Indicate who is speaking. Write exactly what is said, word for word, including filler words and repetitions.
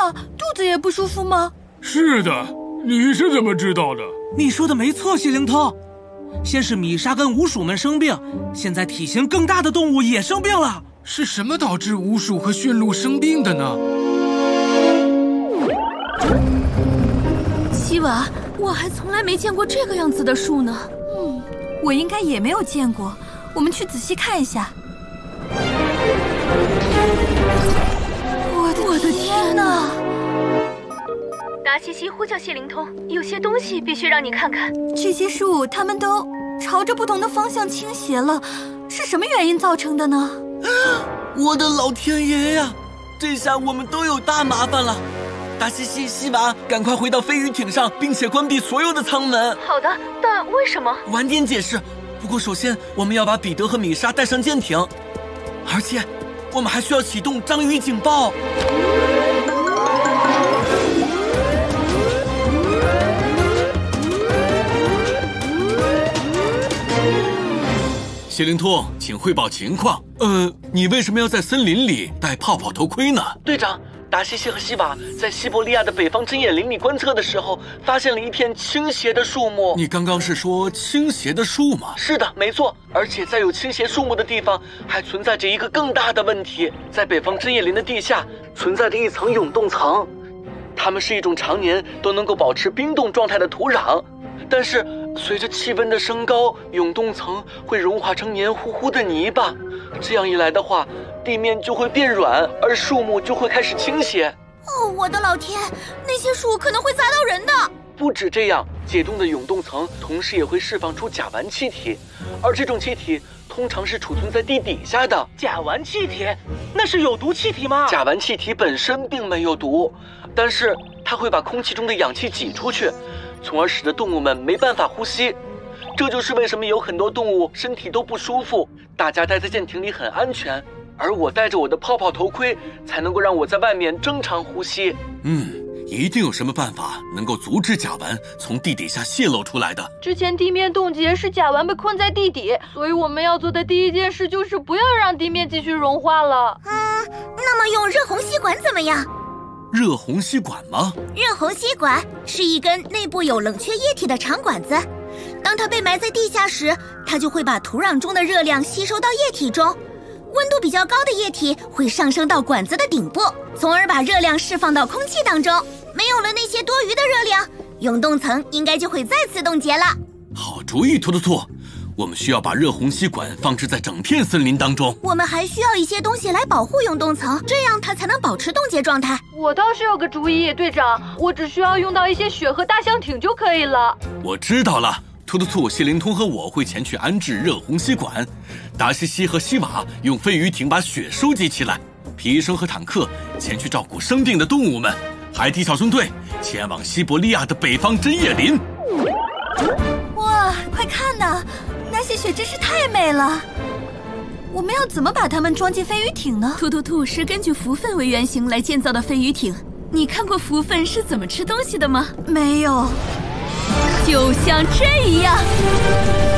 Speaker 1: 了，肚子也不舒服吗？
Speaker 2: 是的，你是怎么知道的？
Speaker 3: 你说的没错，谢灵通。先是米莎跟鼯鼠们生病，现在体型更大的动物也生病了。
Speaker 2: 是什么导致鼯鼠和驯鹿生病的呢？
Speaker 1: 西瓦，我还从来没见过这个样子的树呢。嗯，我应该也没有见过。我们去仔细看一下。我的我的天哪！
Speaker 4: 达西西呼叫谢灵通，有些东西必须让你看看。
Speaker 1: 这些树它们都朝着不同的方向倾斜了，是什么原因造成的呢？
Speaker 5: 我的老天爷呀！这下我们都有大麻烦了。达西西、西瓦，赶快回到飞鱼艇上，并且关闭所有的舱门。
Speaker 4: 好的，但为什么？
Speaker 5: 晚点解释。不过首先，我们要把彼得和米莎带上舰艇，而且我们还需要启动章鱼警报。
Speaker 6: 谢灵通，请汇报情况。呃，你为什么要在森林里戴泡泡头盔呢？
Speaker 5: 队长，达西西和西瓦在西伯利亚的北方针叶林里观测的时候，发现了一片倾斜的树木。
Speaker 6: 你刚刚是说倾斜的树吗？
Speaker 5: 是的，没错。而且在有倾斜树木的地方，还存在着一个更大的问题，在北方针叶林的地下存在着一层永冻层，它们是一种常年都能够保持冰冻状态的土壤，但是随着气温的升高，永冻层会融化成黏糊糊的泥巴，这样一来的话，地面就会变软，而树木就会开始倾斜。
Speaker 1: 哦，我的老天，那些树可能会砸到人的。
Speaker 5: 不止这样，解冻的永冻层同时也会释放出甲烷气体，而这种气体通常是储存在地底下的。
Speaker 3: 甲烷气体？那是有毒气体吗？
Speaker 5: 甲烷气体本身并没有毒，但是它会把空气中的氧气挤出去，从而使得动物们没办法呼吸。这就是为什么有很多动物身体都不舒服，大家待在舰艇里很安全，而我戴着我的泡泡头盔才能够让我在外面正常呼吸。
Speaker 6: 嗯，一定有什么办法能够阻止甲烷从地底下泄露出来的。
Speaker 4: 之前地面冻结是甲烷被困在地底，所以我们要做的第一件事就是不要让地面继续融化了。
Speaker 1: 嗯，那么用热虹吸管怎么样？
Speaker 6: 热虹吸管吗？
Speaker 1: 热虹吸管是一根内部有冷却液体的长管子，当它被埋在地下时，它就会把土壤中的热量吸收到液体中，温度比较高的液体会上升到管子的顶部，从而把热量释放到空气当中。没有了那些多余的热量，永冻层应该就会再次冻结了。
Speaker 6: 好主意，图图图。我们需要把热虹吸管放置在整片森林当中。
Speaker 1: 我们还需要一些东西来保护永冻层，这样它才能保持冻结状态。
Speaker 4: 我倒是有个主意，队长，我只需要用到一些雪和大象艇就可以了。
Speaker 6: 我知道了，图图兔、谢灵通和我会前去安置热虹吸管，达西西和西瓦用飞鱼艇把雪收集起来，皮医生和坦克前去照顾生病的动物们，海底小纵队前往西伯利亚的北方针叶林。
Speaker 1: 哇，快看呐！那些雪真是太美了，我们要怎么把它们装进飞鱼艇呢？
Speaker 7: 兔兔兔是根据蝠粪为原型来建造的飞鱼艇，你看过蝠粪是怎么吃东西的吗？
Speaker 1: 没有。
Speaker 7: 就像这样。